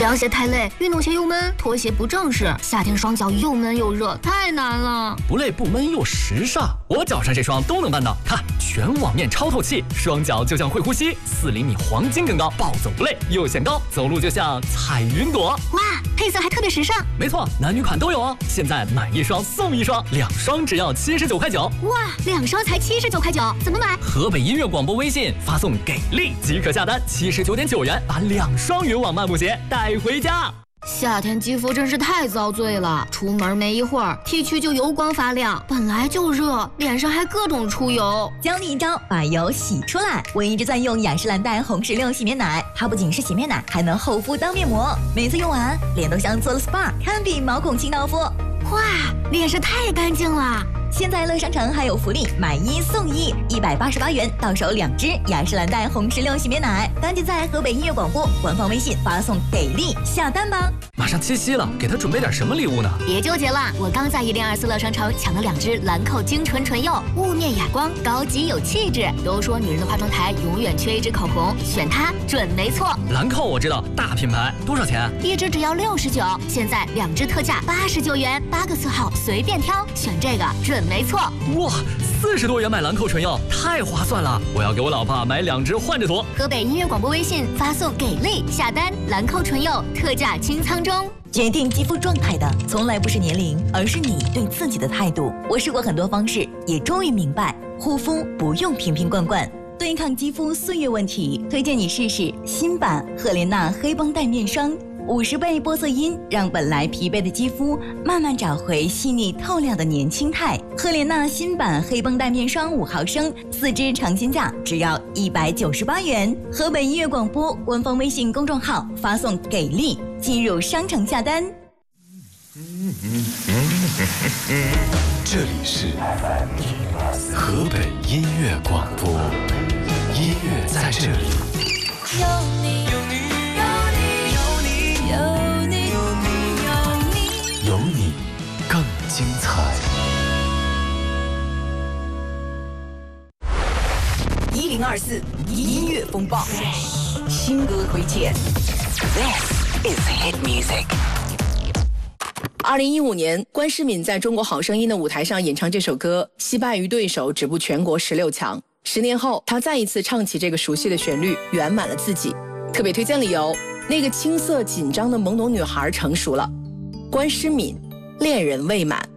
凉鞋太累，运动鞋又闷，拖鞋不正式，夏天双脚又闷又热，太难了。 不累不闷又时尚，我脚上这双都能办到。看，全网面超透气，双脚就像会呼吸，4厘米黄金更高，暴走不累，又显高，走路就像踩云朵。 哇，配色还特别时尚。 没错，男女款都有哦。现在买1双送1双，2双只要79块9。 哇，2双才79块9，怎么买？ 河北音乐广播微信发送给力即可下单，79.9元把2双云网漫步鞋带回家。 夏天肌肤真是太遭罪了，出门没一会儿 T 区就油光发亮，本来就热，脸上还各种出油。 教你一招把油洗出来。我一直在用雅诗兰黛红石榴洗面奶，它不仅是洗面奶，还能厚敷当面膜，每次用完脸都像做了 SPA， 堪比毛孔清道夫。 哇，脸是太干净了。 现在乐商城还有福利，买1送1，188元到手2支雅诗兰黛红石榴洗面奶，赶紧在河北音乐广播官方微信发送给力下单吧。 马上七夕了，给他准备点什么礼物呢？ 别纠结了，我刚在1024乐商城抢了2支兰蔻精纯唇釉，雾面哑光，高级有气质。都说女人的化妆台永远缺一支口红，选它准没错。 兰蔻我知道，大品牌，多少钱 ？1支只要69，现在2支特价89元，8个色号随便挑，选这个准没错。 哇，40多元买兰蔻唇釉，太划算了！我要给我老婆买2支换着涂。 河北音乐广播微信发送给力下单，兰蔻唇釉特价清仓中。 决定肌肤状态的从来不是年龄，而是你对自己的态度。我试过很多方式，也终于明白，护肤不用瓶瓶罐罐。对抗肌肤岁月问题，推荐你试试新版赫莲娜黑绷带面霜，50倍玻色因，让本来疲惫的肌肤慢慢找回细腻透亮的年轻态。赫莲娜新版黑绷带面霜5毫升，4支尝鲜价只要198元。河北音乐广播官方微信公众号发送给力，进入商城下单。 这里是河北音乐广播，音乐在这里。 有你，有你，有你，有你，有你，有你， 有你更精彩。 1024音乐风暴，新歌推荐。This is hit music。2015年，关诗敏在中国好声音的舞台上演唱这首歌，惜败于对手，止步全国16强。10年后，她再一次唱起这个熟悉的旋律，圆满了自己。特别推荐理由：那个青涩紧张的懵懂女孩成熟了。关诗敏，恋人未满。